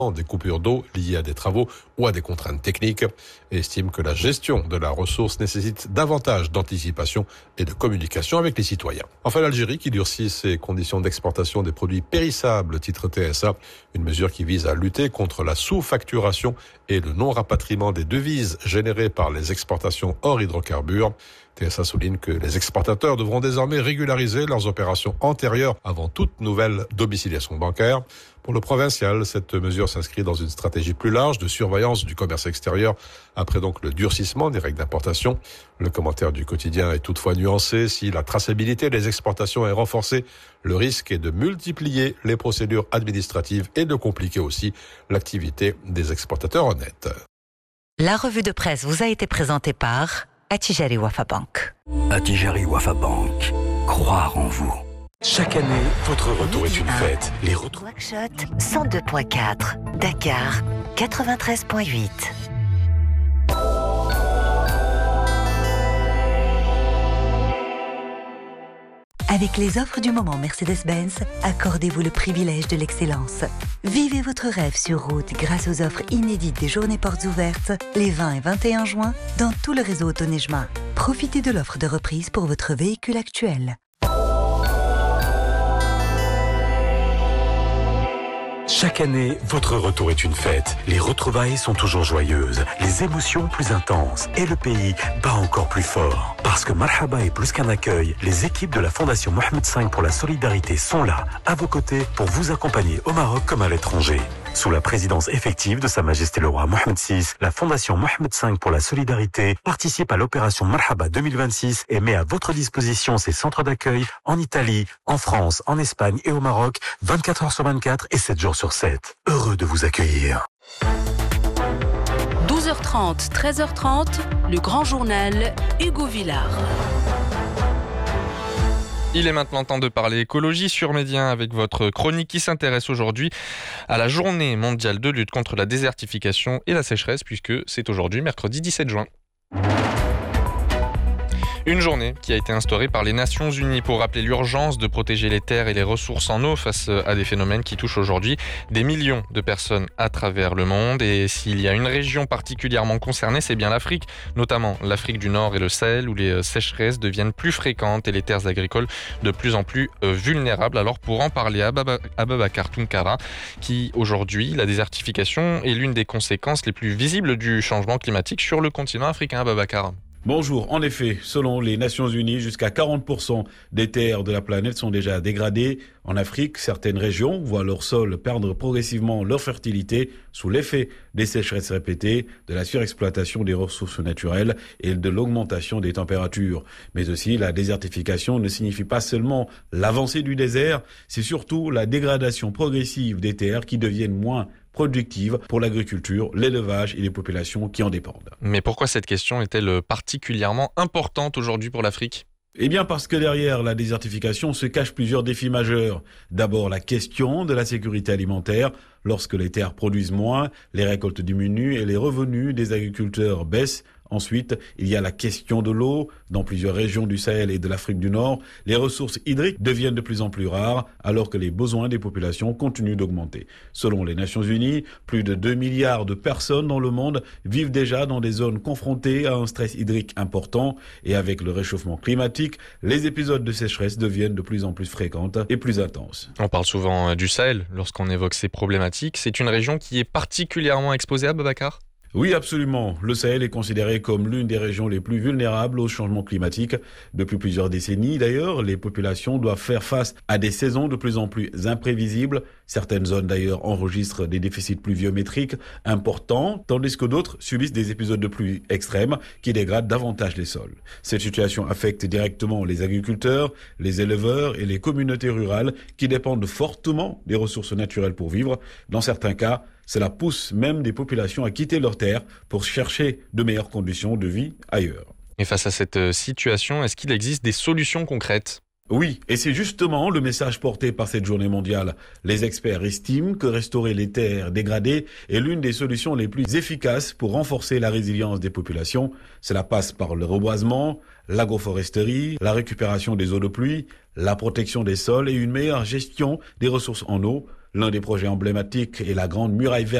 des coupures d'eau liées à des travaux ou à des contraintes techniques et estime que la gestion de la ressource nécessite davantage d'anticipation et de communication avec les citoyens. Enfin, l'Algérie qui durcit ses conditions d'exportation des produits périssables titre TSA, une mesure qui vise à lutter contre la sous-facturation et le non-rapatriement des devises générées par les exportations hors hydrocarbures. TSA souligne que les exportateurs devront désormais régulariser leurs opérations antérieures avant toute nouvelle domiciliation bancaire. Pour le provincial, cette mesure s'inscrit dans une stratégie plus large de surveillance du commerce extérieur après donc le durcissement des règles d'importation. Le commentaire du quotidien est toutefois nuancé. Si la traçabilité des exportations est renforcée, le risque est de multiplier les procédures administratives et de compliquer aussi l'activité des exportateurs honnêtes. La revue de presse vous a été présentée par Attijari Wafa Bank. Attijari Wafa Bank. Croire en vous. Chaque année, votre retour est une fête. Les retours. Nouakchott, 102.4. Dakar, 93.8. Avec les offres du moment Mercedes-Benz, accordez-vous le privilège de l'excellence. Vivez votre rêve sur route grâce aux offres inédites des journées portes ouvertes les 20 et 21 juin dans tout le réseau Autonejma. Profitez de l'offre de reprise pour votre véhicule actuel. Chaque année, votre retour est une fête. Les retrouvailles sont toujours joyeuses, les émotions plus intenses et le pays bat encore plus fort. Parce que Marhaba est plus qu'un accueil, les équipes de la Fondation Mohamed V pour la solidarité sont là, à vos côtés, pour vous accompagner au Maroc comme à l'étranger. Sous la présidence effective de Sa Majesté le Roi Mohamed VI, la Fondation Mohamed V pour la solidarité participe à l'opération Marhaba 2026 et met à votre disposition ses centres d'accueil en Italie, en France, en Espagne et au Maroc, 24 heures sur 24 et 7 jours sur 7. Heureux de vous accueillir. 12h30, 13h30, le grand journal Hugo Villard. Il est maintenant temps de parler écologie sur Média avec votre chronique qui s'intéresse aujourd'hui à la journée mondiale de lutte contre la désertification et la sécheresse puisque c'est aujourd'hui, mercredi 17 juin. Une journée qui a été instaurée par les Nations Unies pour rappeler l'urgence de protéger les terres et les ressources en eau face à des phénomènes qui touchent aujourd'hui des millions de personnes à travers le monde. Et s'il y a une région particulièrement concernée, c'est bien l'Afrique, notamment l'Afrique du Nord et le Sahel où les sécheresses deviennent plus fréquentes et les terres agricoles de plus en plus vulnérables. Alors pour en parler, Ababakar Tounkara, qui aujourd'hui, la désertification est l'une des conséquences les plus visibles du changement climatique sur le continent africain. Ababakar. Bonjour. En effet, selon les Nations Unies, jusqu'à 40% des terres de la planète sont déjà dégradées. En Afrique, certaines régions voient leur sol perdre progressivement leur fertilité sous l'effet des sécheresses répétées, de la surexploitation des ressources naturelles et de l'augmentation des températures. Mais aussi, la désertification ne signifie pas seulement l'avancée du désert, c'est surtout la dégradation progressive des terres qui deviennent moins productives pour l'agriculture, l'élevage et les populations qui en dépendent. Mais pourquoi cette question est-elle particulièrement importante aujourd'hui pour l'Afrique ? Eh bien parce que derrière la désertification se cachent plusieurs défis majeurs. D'abord la question de la sécurité alimentaire. Lorsque les terres produisent moins, les récoltes diminuent et les revenus des agriculteurs baissent. Ensuite, il y a la question de l'eau. Dans plusieurs régions du Sahel et de l'Afrique du Nord, les ressources hydriques deviennent de plus en plus rares alors que les besoins des populations continuent d'augmenter. Selon les Nations Unies, plus de 2 milliards de personnes dans le monde vivent déjà dans des zones confrontées à un stress hydrique important. Et avec le réchauffement climatique, les épisodes de sécheresse deviennent de plus en plus fréquentes et plus intenses. On parle souvent du Sahel lorsqu'on évoque ces problématiques. C'est une région qui est particulièrement exposée à Ababakar ? Oui, absolument. Le Sahel est considéré comme l'une des régions les plus vulnérables au changement climatique. Depuis plusieurs décennies, d'ailleurs, les populations doivent faire face à des saisons de plus en plus imprévisibles. Certaines zones, d'ailleurs, enregistrent des déficits pluviométriques importants, tandis que d'autres subissent des épisodes de pluie extrêmes qui dégradent davantage les sols. Cette situation affecte directement les agriculteurs, les éleveurs et les communautés rurales qui dépendent fortement des ressources naturelles pour vivre. Dans certains cas, cela pousse même des populations à quitter leurs terres pour chercher de meilleures conditions de vie ailleurs. Et face à cette situation, est-ce qu'il existe des solutions concrètes ? Oui, et c'est justement le message porté par cette journée mondiale. Les experts estiment que restaurer les terres dégradées est l'une des solutions les plus efficaces pour renforcer la résilience des populations. Cela passe par le reboisement, l'agroforesterie, la récupération des eaux de pluie, la protection des sols et une meilleure gestion des ressources en eau. L'un des projets emblématiques est la grande muraille verte